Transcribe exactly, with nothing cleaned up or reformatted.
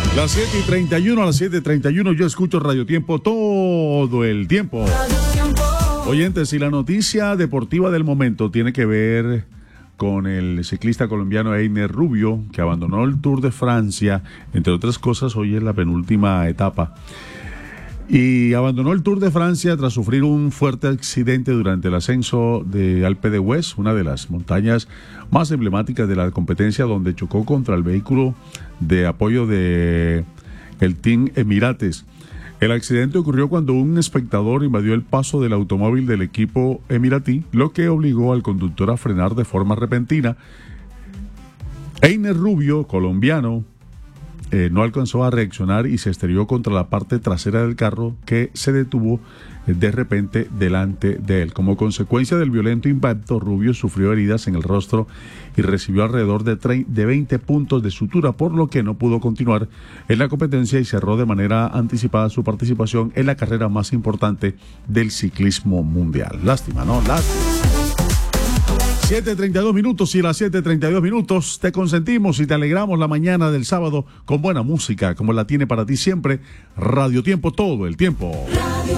Las siete y treinta y uno, a las siete y treinta y uno yo escucho Radio Tiempo todo el tiempo. Oyentes, y la noticia deportiva del momento tiene que ver con el ciclista colombiano Einer Rubio, que abandonó el Tour de Francia, entre otras cosas, hoy es la penúltima etapa. Y abandonó el Tour de Francia tras sufrir un fuerte accidente durante el ascenso de Alpe d'Huez, una de las montañas más emblemáticas de la competencia, donde chocó contra el vehículo de apoyo de el Team Emirates. El accidente ocurrió cuando un espectador invadió el paso del automóvil del equipo emiratí, lo que obligó al conductor a frenar de forma repentina. Einer Rubio, colombiano, Eh, no alcanzó a reaccionar y se estrelló contra la parte trasera del carro, que se detuvo eh, de repente delante de él. Como consecuencia del violento impacto, Rubio sufrió heridas en el rostro y recibió alrededor de, de veinte puntos de sutura, por lo que no pudo continuar en la competencia y cerró de manera anticipada su participación en la carrera más importante del ciclismo mundial. Lástima, ¿no? Lástima. siete treinta y dos minutos, y a las siete treinta y dos minutos te consentimos y te alegramos la mañana del sábado con buena música, como la tiene para ti siempre Radio Tiempo todo el tiempo. Radio